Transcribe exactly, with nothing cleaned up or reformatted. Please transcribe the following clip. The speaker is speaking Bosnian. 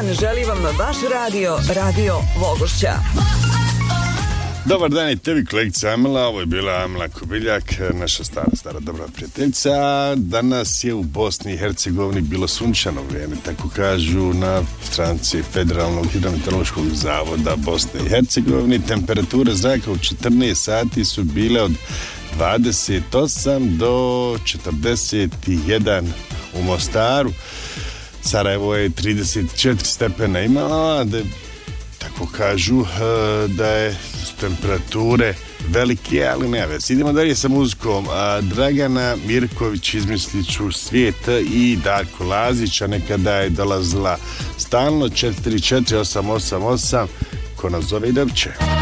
dan želi vam vaš radio, Radio Vogošća. Dobar dan i tebi, kolegica Amela. Ovo je bila Amela Kobiljak, naša stara, stara dobra prijateljica. Danas je u Bosni i Hercegovini bilo sunčano vrijeme, tako kažu na stranici Federalnog hidrometeorološkog zavoda Bosne i Hercegovine. Temperature zraka u četrnaest sati su bile od dvadeset osam do četrdeset jedan u Mostaru. Sarajevo je trideset četiri stepena imala, da tako kažu da je temperature velike, ali ne veze. Idemo dalje sa muzikom. Dragana Mirković, izmislit ću svijeta, i Darko Lazić, a nekada je dolazila stalno četiri četiri osam osam osam, ko nas zove i dobće.